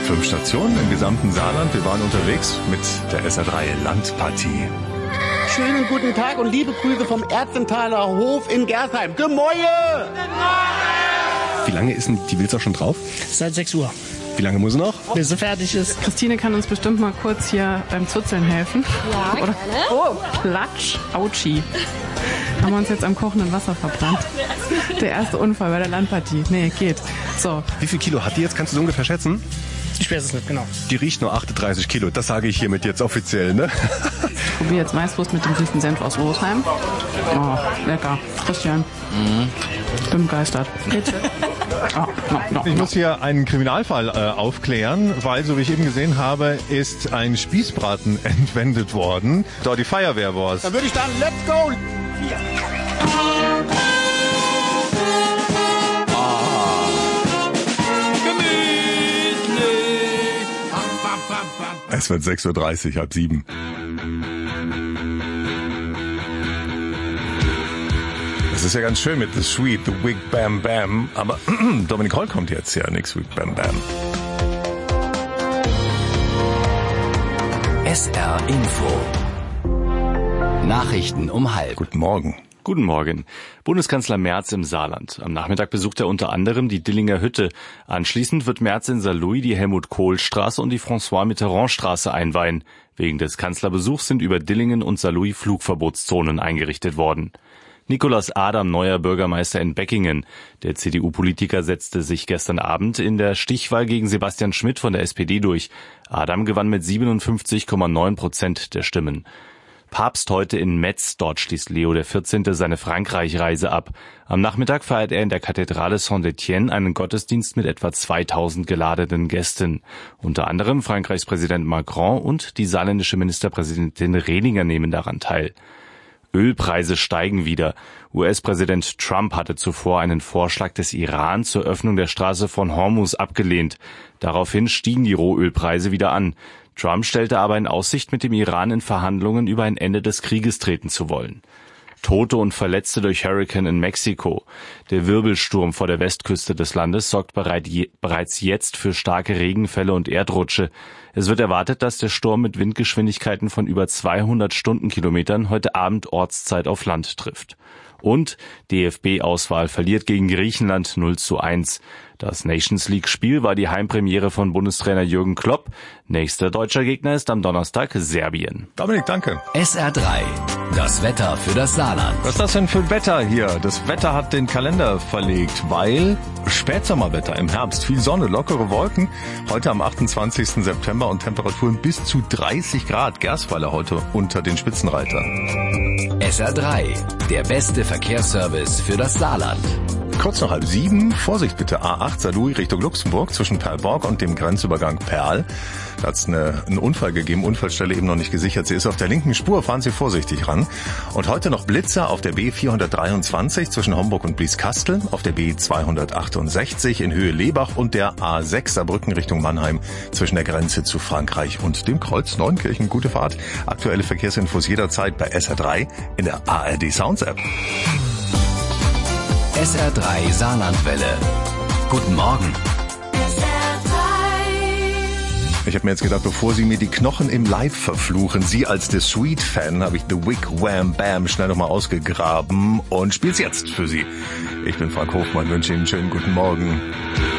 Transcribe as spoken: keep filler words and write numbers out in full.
Fünf Stationen im gesamten Saarland. Wir waren unterwegs mit der S R drei Landpartie. Schönen guten Tag und liebe Grüße vom Erzenthaler Hof in Gersheim. Gemäue! Wie lange ist denn die Wilzer schon drauf? Seit sechs Uhr. Wie lange muss sie noch? Bis sie fertig ist. Christine kann uns bestimmt mal kurz hier beim Zuzeln helfen. Ja, Oder, gerne. oh, Platsch, Autschi. Haben wir uns jetzt am kochenden Wasser verbrannt. Der erste Unfall bei der Landpartie. Nee, geht. So. Wie viel Kilo hat die jetzt? Kannst du so ungefähr schätzen? Ich weiß es nicht, genau. Die riecht nur achtunddreißig Kilo. Das sage ich hiermit jetzt offiziell, ne? Ich probiere jetzt Weißwurst mit dem süßen Senf aus Rosheim. Oh, lecker. Christian. Mhm. Ich bin begeistert. Bitte. Oh, no, no, Ich no. muss hier einen Kriminalfall äh, aufklären, weil, so wie ich eben gesehen habe, ist ein Spießbraten entwendet worden. Dort die Feuerwehr war's. Dann würde ich sagen, let's go! Es wird sechs Uhr dreißig, halb sieben. Das ist ja ganz schön mit The Sweet, The Wig Bam Bam. Aber Dominik Holl kommt jetzt ja, nix Wig Bam Bam. S R Info. Nachrichten um halb. Guten Morgen. Guten Morgen. Bundeskanzler Merz im Saarland. Am Nachmittag besucht er unter anderem die Dillinger Hütte. Anschließend wird Merz in Saarlouis die Helmut-Kohl-Straße und die François-Mitterrand-Straße einweihen. Wegen des Kanzlerbesuchs sind über Dillingen und Saarlouis Flugverbotszonen eingerichtet worden. Nikolaus Adam, neuer Bürgermeister in Beckingen. Der C D U-Politiker setzte sich gestern Abend in der Stichwahl gegen Sebastian Schmidt von der S P D durch. Adam gewann mit siebenundfünfzig Komma neun Prozent der Stimmen. Papst heute in Metz, dort schließt Leo der vierzehnte seine Frankreich-Reise ab. Am Nachmittag feiert er in der Kathedrale Saint-Étienne einen Gottesdienst mit etwa zweitausend geladenen Gästen. Unter anderem Frankreichs Präsident Macron und die saarländische Ministerpräsidentin Rehlinger nehmen daran teil. Ölpreise steigen wieder. U S-Präsident Trump hatte zuvor einen Vorschlag des Iran zur Öffnung der Straße von Hormuz abgelehnt. Daraufhin stiegen die Rohölpreise wieder an. Trump stellte aber in Aussicht, mit dem Iran in Verhandlungen über ein Ende des Krieges treten zu wollen. Tote und Verletzte durch Hurrikan in Mexiko. Der Wirbelsturm vor der Westküste des Landes sorgt bereits jetzt für starke Regenfälle und Erdrutsche. Es wird erwartet, dass der Sturm mit Windgeschwindigkeiten von über zweihundert Stundenkilometern heute Abend Ortszeit auf Land trifft. Und D F B-Auswahl verliert gegen Griechenland null zu eins. Das Nations League-Spiel war die Heimpremiere von Bundestrainer Jürgen Klopp. Nächster deutscher Gegner ist am Donnerstag Serbien. Dominik, danke. S R drei. Das Wetter für das Saarland. Was ist das denn für Wetter hier? Das Wetter hat den Kalender verlegt, weil Spätsommerwetter im Herbst. Viel Sonne, lockere Wolken. Heute am achtundzwanzigsten September und Temperaturen bis zu dreißig Grad. Gersweiler heute unter den Spitzenreitern. S R drei. Der beste Verkehrsservice für das Saarland. Kurz nach halb sieben. Vorsicht bitte, A acht Saarlouis Richtung Luxemburg zwischen Perlborg und dem Grenzübergang Perl. Da hat es eine, einen Unfall gegeben, Unfallstelle eben noch nicht gesichert. Sie ist auf der linken Spur, fahren Sie vorsichtig ran. Und heute noch Blitzer auf der B vierhundertdreiundzwanzig zwischen Homburg und Blieskastel, auf der B zweihundertachtundsechzig in Höhe Lebach und der A sechs Saarbrücken Richtung Mannheim zwischen der Grenze zu Frankreich und dem Kreuz Neunkirchen. Gute Fahrt. Aktuelle Verkehrsinfos jederzeit bei S R drei in der A R D Sounds App. S R drei Saarlandwelle. Guten Morgen. Ich habe mir jetzt gedacht, bevor Sie mir die Knochen im Live verfluchen, Sie als The Sweet-Fan, habe ich The Wig Wham Bam schnell nochmal ausgegraben und spiel's jetzt für Sie. Ich bin Frank Hofmann, wünsche Ihnen einen schönen guten Morgen.